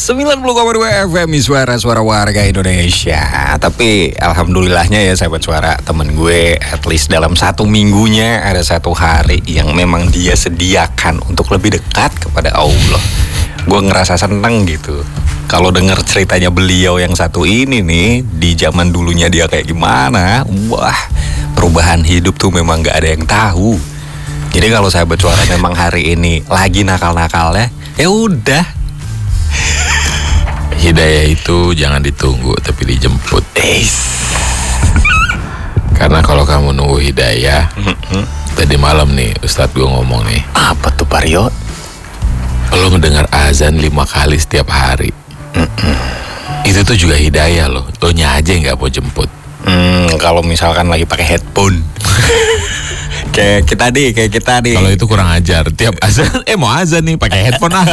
90,2 FM suara warga Indonesia. Tapi alhamdulillahnya ya sahabat suara, temen gue at least dalam satu minggunya ada satu hari yang memang dia sediakan untuk lebih dekat kepada Allah. Gue ngerasa seneng gitu kalau denger ceritanya beliau yang satu ini nih, di zaman dulunya dia kayak gimana. Wah, perubahan hidup tuh memang gak ada yang tahu. Jadi kalau sahabat suara memang hari ini lagi nakal-nakalnya, ya udah, hidayah itu jangan ditunggu tapi dijemput. Karena kalau kamu nunggu hidayah, tadi malam nih Ustadz gue ngomong nih. Apa tuh Pak Rio? Lo mendengar azan 5 kali setiap hari. Itu tuh juga hidayah loh. Lo nya aja nggak mau jemput. Kalau misalkan lagi pakai headphone. Kayak kita nih. Kalau itu kurang ajar. Tiap azan, mau azan nih pakai headphone ah.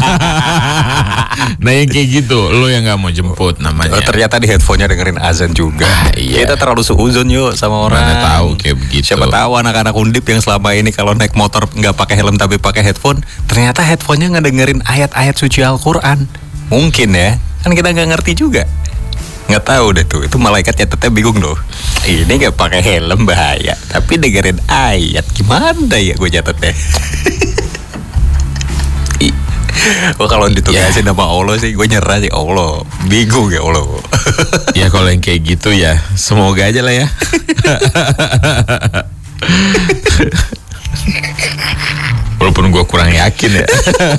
Nah yang kayak gitu, lo yang nggak mau jemput namanya. Ternyata di headphone-nya dengerin azan juga. Iya. Kita terlalu seuzon yuk sama orang. Mana tahu kayak begitu. Siapa tahu anak-anak Undip yang selama ini kalau naik motor nggak pakai helm tapi pakai headphone, ternyata headphone-nya ngedengerin ayat-ayat suci Al-Quran. Mungkin ya, kan kita nggak ngerti juga. Nggak tahu deh tuh, itu malaikat nyatetnya bingung loh. Ini nggak pakai helm bahaya, tapi dengerin ayat gimana ya gue nyatetnya. Wah kalau ditugasin sama Allah sih gue nyerah sih. Allah bingung ya Allah. Ya kalau yang kayak gitu ya semoga aja lah ya. Walaupun gue kurang yakin ya.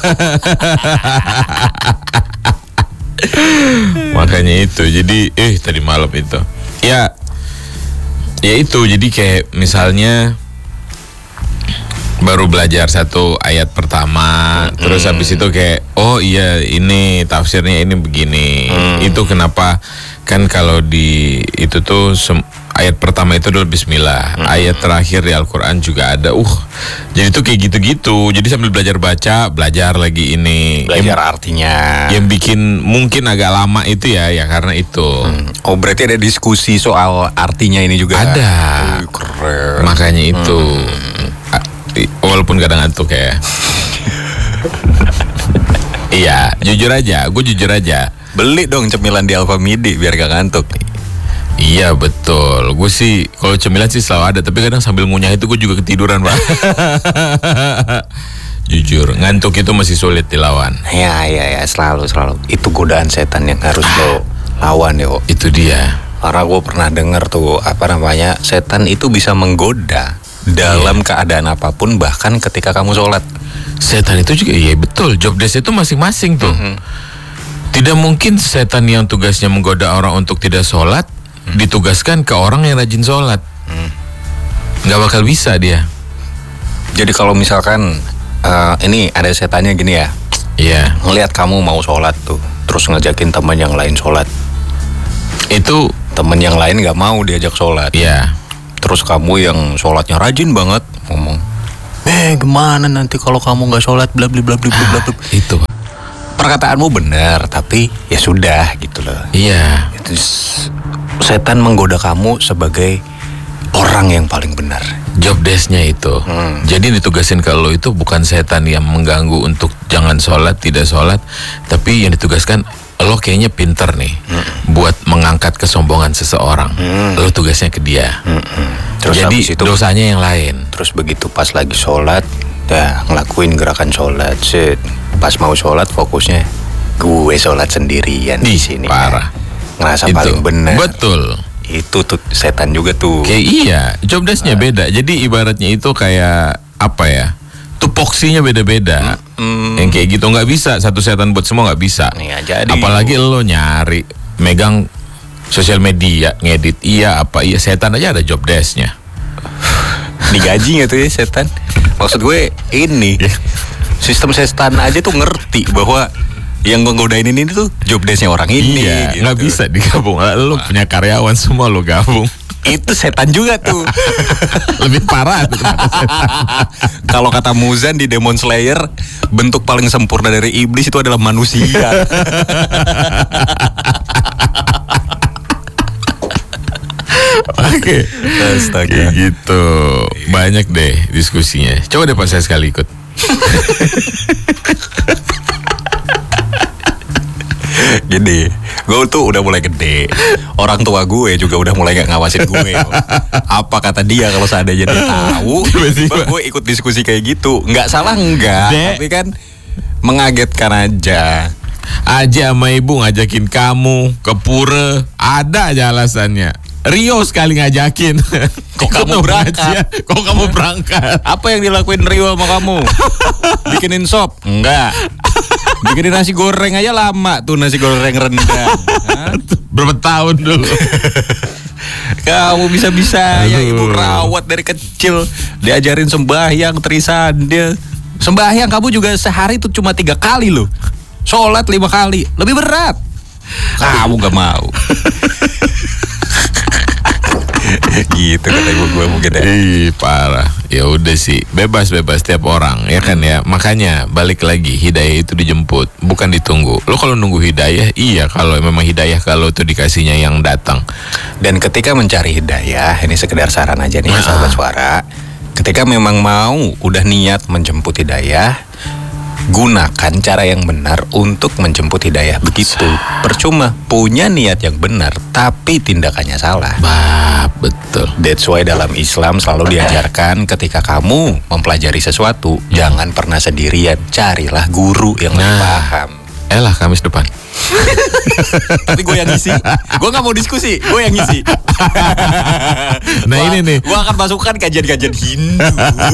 Makanya itu. Jadi tadi malam itu ya itu. Jadi kayak misalnya baru belajar satu ayat pertama, terus habis itu kayak oh iya ini tafsirnya ini begini. Itu kenapa kan kalau di itu tuh ayat pertama itu adalah bismillah, ayat terakhir di Al-Quran juga ada. Jadi tuh kayak gitu-gitu. Jadi sambil belajar lagi ini. Belajar artinya. Yang bikin mungkin agak lama itu ya karena itu. Oh berarti ada diskusi soal artinya ini juga. Ada. Keren. Makanya itu. Walaupun kadang ngantuk ya. Iya, gue jujur aja. Beli dong cemilan di Alfamidi biar gak ngantuk. Iya betul. Gue sih kalau cemilan sih selalu ada, tapi kadang sambil ngunyah itu gue juga ketiduran Pak. Jujur, ngantuk itu masih sulit dilawan. Ya selalu. Itu godaan setan yang harus lo lawan yo. Itu dia. Karena gue pernah dengar tuh setan itu bisa menggoda dalam keadaan apapun, bahkan ketika kamu sholat. Setan itu juga iya betul. Job desk itu masing-masing tuh. Tidak mungkin setan yang tugasnya menggoda orang untuk tidak sholat ditugaskan ke orang yang rajin sholat. Nggak bakal bisa dia. Jadi kalau misalkan ini ada setannya gini ya. Iya. Ngelihat kamu mau sholat tuh, terus ngajakin teman yang lain sholat. Itu teman yang lain nggak mau diajak sholat. Iya. Terus kamu yang sholatnya rajin banget ngomong, gimana nanti kalau kamu nggak sholat bla bla bla bla bla bla. Itu perkataanmu benar, tapi ya sudah gitu loh. Iya. Itu setan menggoda kamu sebagai orang yang paling benar. Job desk-nya itu. Jadi ditugasin ke lo itu bukan setan yang mengganggu untuk jangan sholat, tidak sholat, tapi yang ditugaskan lo kayaknya pinter nih buat mengangkat kesombongan seseorang. Lo tugasnya ke dia. Terus jadi itu, dosanya yang lain. Terus begitu pas lagi sholat, ngelakuin gerakan sholat. Pas mau sholat fokusnya gue sholat sendirian di sini. Parah. Ngerasa itu paling benar. Betul. Itu tuh setan juga tuh. Kayak iya, job desk-nya beda. Jadi ibaratnya itu kayak apa ya? Tupoksinya beda-beda. Yang kayak gitu nggak bisa, satu setan buat semua nggak bisa. Ya, jadi apalagi lo nyari megang sosial media, ngedit setan aja ada job desk-nya. Digaji nggak tuh ya setan? Maksud gue ini sistem setan aja tuh ngerti bahwa yang nggodain ini tuh job desk-nya orang ini. Iya, nggak bisa digabung. Lo punya karyawan semua lo gabung. Itu setan juga tuh. Lebih parah tuh. Kalau kata Muzan di Demon Slayer, bentuk paling sempurna dari iblis itu adalah manusia. Oke. Astaga. Gitu. Banyak deh diskusinya. Coba deh Pak saya sekali ikut. Gini, gue tuh udah mulai gede. Orang tua gue juga udah mulai gak ngawasin gue. Apa kata dia kalau seandainya dia tahu, tiba gue ikut diskusi kayak gitu. Nggak salah enggak, tapi kan mengagetkan aja. Aja sama ibu ngajakin kamu ke pura, ada aja alasannya. Rio sekali ngajakin. Kok kamu berangkat? Kok kamu berangkat? Apa yang dilakuin Rio sama kamu? Bikinin sop? Enggak. Bikinin nasi goreng aja lama tuh, nasi goreng rendang. Berapa tahun dulu? Kamu bisa-bisa ya ibu rawat dari kecil, diajarin sembahyang, trisandil. Sembahyang kamu juga sehari tuh cuma 3 kali loh. Sholat 5 kali, lebih berat. Kamu gak mau. Gitu kata ibu gue mungkin ya. Ih, parah. Ya udah sih, bebas tiap orang ya kan ya. Makanya balik lagi, hidayah itu dijemput, bukan ditunggu. Lo kalau nunggu hidayah, iya kalau memang hidayah kalau itu dikasihnya yang datang. Dan ketika mencari hidayah, ini sekedar saran aja nih sahabat suara. Ketika memang mau udah niat menjemput hidayah, gunakan cara yang benar untuk menjemput hidayah. Begitu. Percuma punya niat yang benar tapi tindakannya salah. Betul. That's why dalam Islam selalu diajarkan ketika kamu mempelajari sesuatu, jangan pernah sendirian, carilah guru yang lebih paham. Kamis depan. Tapi gue yang ngisi. Gue gak mau diskusi, gue yang ngisi. Nah ini nih, gue akan masukkan kajian-kajian Hindu